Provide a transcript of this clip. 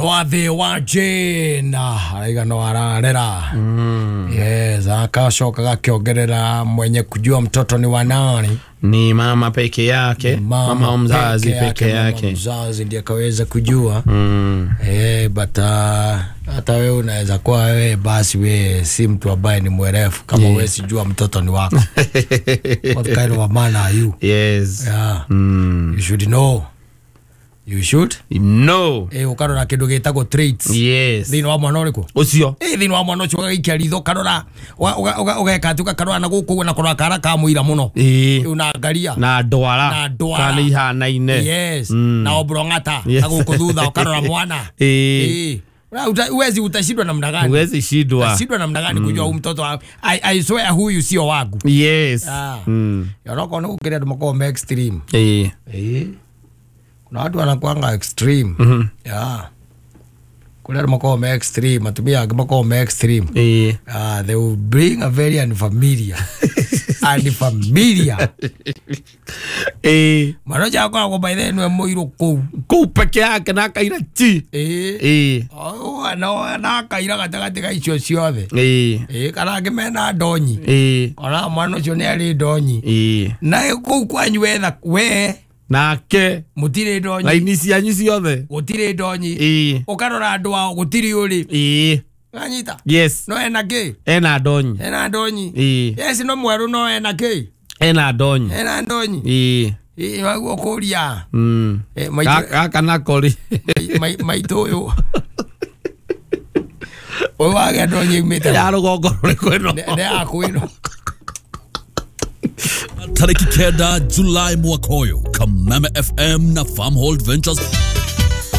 Mwana the wa Jena aiga no ararera yes akashoka gakiongerera mwenye kujua mtoto ni wa nani ni mama peke yake mama mzazi peke yake mzazi ndiye kaweza kujua but hata wewe unaweza kuwa wewe basi wewe si mtu ambaye ni mwerefu kama wewe sijua mtoto ni wako. What kind of a man are you? Yes. Yeah. You should know. You should know. Ukarora kindu gitagwo traits. Yes. Thino wa mwana uriko. Ucio. Thino wa mwana ucio gaikia ritho karora. Ugeka tuka karora na guku na korora kara ka muira muno. Unaangalia. Na ndwara. Kana ihanaine. Yes. Na obrongata. Na guku thutha ukarora mwana. Uwezi utashindwa namna gani? Uwezi shindwa. Utashindwa namna gani kujua huyu mtoto I swear huyu sio wangu. Yes. Yanoko no kile ndimoko extreme. Kuna watu wanakuanga extreme. Yeah. Kule ndimoko extreme, atumia ndimoko extreme. They will bring a very unfamiliar. Unfamiliar. Manoja kwa by then we moiro ku peke yake na kaira ti. No na kaira gatagati ga icio ciothe. Kana ngimena ndonyi. Ona mwana ucio ni ari ndonyi. Na ku kwanyu wetha we nake mutire ndonyi. Laini cianyu ciothe gutire ndonyi. Ukarora andu ao gutiri uri. Anyita. Yes. No ena ke. Ena ndonyi. Ena ndonyi. Yes no mweru no ena ke. Ena ndonyi. Waguo kuria. Kana kori. Maito yo. Owaga ndonyi meta. Ya rugongo kweno. Ne akwino. Tariki kenda July mwaka uyu Kameme FM na Farmhold Ventures